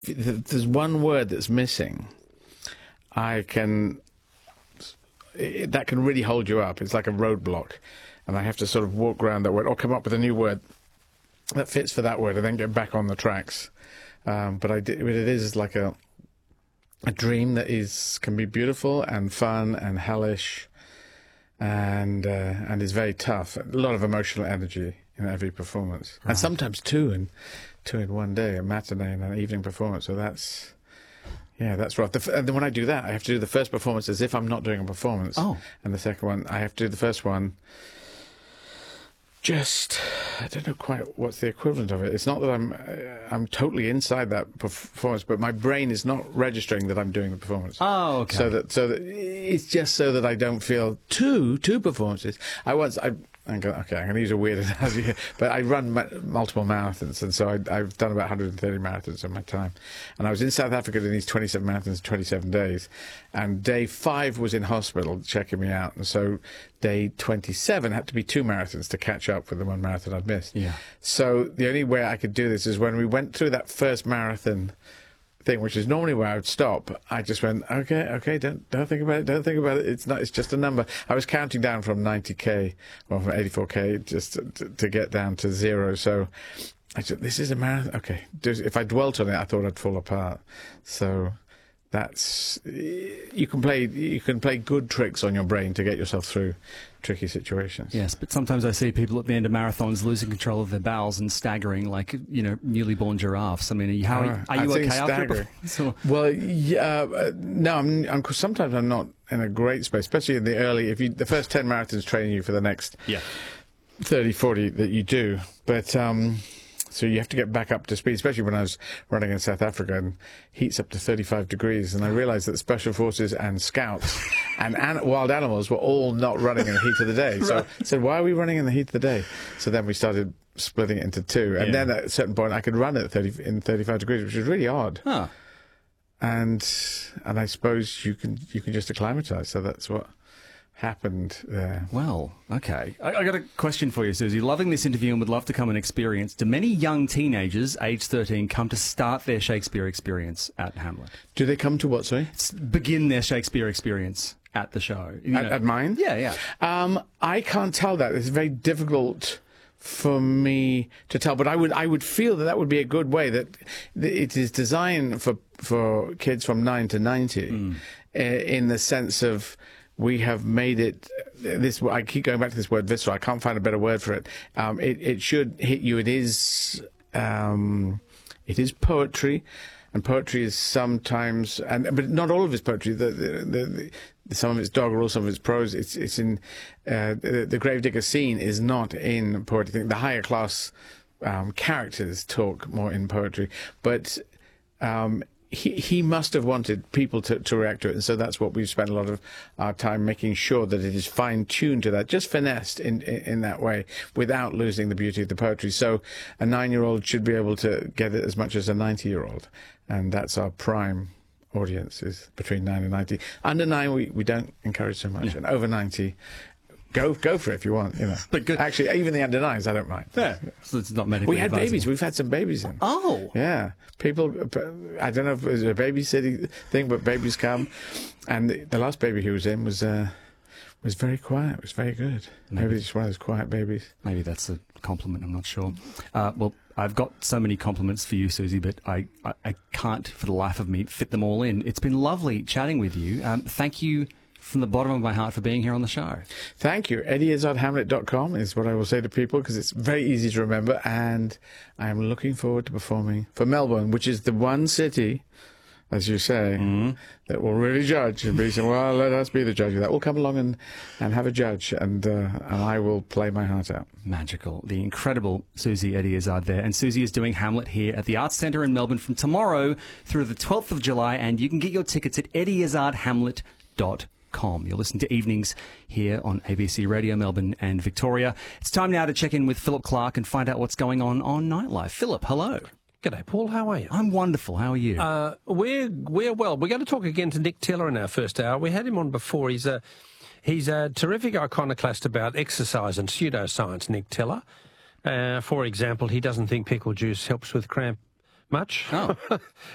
there's one word that's missing, that can really hold you up. It's like a roadblock, and I have to sort of walk around that word or come up with a new word that fits for that word and then get back on the tracks. But it is like a dream that can be beautiful and fun and hellish, and is very tough. A lot of emotional energy in every performance, and sometimes two in one day, a matinee and an evening performance. So that's rough. And then when I do that, I have to do the first performance as if I'm not doing a performance. Oh. And the second one, I have to do the first one I don't know quite what's the equivalent of it. It's not that I'm totally inside that performance, but my brain is not registering that I'm doing the performance. Oh, okay. So that it's just so that I don't feel two performances. I'm going to use a weird analogy here, but I run multiple marathons, and so I've done about 130 marathons in my time. And I was in South Africa doing these 27 marathons, 27 days, and day 5 was in hospital checking me out, and so day 27 had to be 2 marathons to catch up with the 1 marathon I'd missed. Yeah. So the only way I could do this is when we went through that first marathon thing, which is normally where I would stop. I just went, okay, don't think about it. It's just a number. I was counting down from 90k or from 84k just to get down to 0. So I said, this is a marathon. Okay, if I dwelt on it, I thought I'd fall apart. So you can play good tricks on your brain to get yourself through tricky situations. Yes, but sometimes I see people at the end of marathons losing control of their bowels and staggering like, newly born giraffes. I mean, are you okay after it? Well, yeah, no, sometimes I'm not in a great space, especially in the early, the first 10 marathons training you for the next 30, 40 that you do. But, so you have to get back up to speed, especially when I was running in South Africa and heat's up to 35 degrees. And I realized that Special Forces and Scouts and wild animals were all not running in the heat of the day. So I said, why are we running in the heat of the day? So then we started splitting it into 2. And then at a certain point, I could run at 35 degrees, which was really odd. Huh. And I suppose you can just acclimatize. So that's what happened there. Well, okay. I got a question for you, Susie. Loving this interview and would love to come and experience. Do many young teenagers, age 13, come to start their Shakespeare experience at Hamlet? Do they come to what, sorry? Begin their Shakespeare experience at the show. At mine? Yeah. I can't tell that. It's very difficult for me to tell, but I would feel that would be a good way, that it is designed for kids from 9 to 90 in the sense of we have made it this. I keep going back to this word visceral. I can't find a better word for it. It should hit you. It is poetry, and poetry is sometimes, but not all of it's poetry. Some of it's doggerel, some of it's prose. It's in the Gravedigger scene is not in poetry. The higher class characters talk more in poetry, but. He must have wanted people to react to it, and so that's what we've spent a lot of our time making sure that it is fine-tuned to that, just finessed in that way, without losing the beauty of the poetry. So a 9-year-old should be able to get it as much as a 90-year-old, and that's our prime audience, is between 9 and 90. Under 9, we don't encourage so much, and over 90... Go for it if you want, But good. Actually, even the under-9s, I don't mind. Yeah. So it's not medically We had advisable. babies. We've had some babies in. Oh. Yeah. People, I don't know if it was a babysitting thing, but babies come. And the last baby who was in was very quiet. It was very good. Maybe just one of those quiet babies. Maybe that's a compliment. I'm not sure. Well, I've got so many compliments for you, Susie, but I can't, for the life of me, fit them all in. It's been lovely chatting with you. Thank you from the bottom of my heart for being here on the show. Thank you. EddieIzzardHamlet.com is what I will say to people, because it's very easy to remember, and I am looking forward to performing for Melbourne, which is the one city, as you say, that will really judge and be saying, well, let us be the judge of that. We'll come along and have a judge, and I will play my heart out. Magical. The incredible Susie Eddie Izzard there. And Susie is doing Hamlet here at the Arts Centre in Melbourne from tomorrow through the 12th of July, and you can get your tickets at EddieIzzardHamlet.com. You're listening to Evenings here on ABC Radio Melbourne and Victoria. It's time now to check in with Philip Clark and find out what's going on Nightlife. Philip, hello. G'day, Paul. How are you? I'm wonderful. How are you? We're well. We're going to talk again to Nick Teller in our first hour. We had him on before. He's a terrific iconoclast about exercise and pseudoscience, Nick Teller. For example, he doesn't think pickle juice helps with cramp much. Oh.